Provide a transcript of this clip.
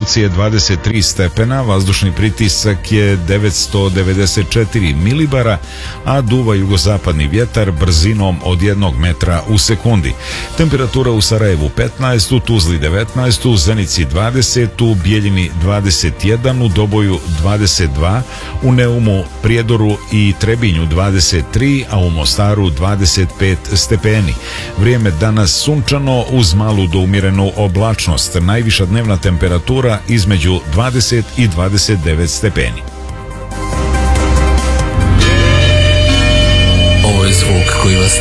Sjenici je 23 stepena, vazdušni pritisak je 994 milibara, a duva jugozapadni vjetar brzinom od 1 metra u sekundi. Temperatura u Sarajevu 15, u Tuzli 19, u Zenici 20, u Bijeljini 21, u Doboju 22, u Neumu, Prijedoru i Trebinju 23, a u Mostaru 25 stepeni. Vrijeme danas sunčano uz malu do umjerenu oblačnost. Najviša dnevna temperatura između 20 i 29 stepeni. Ovo je zvuk koji vas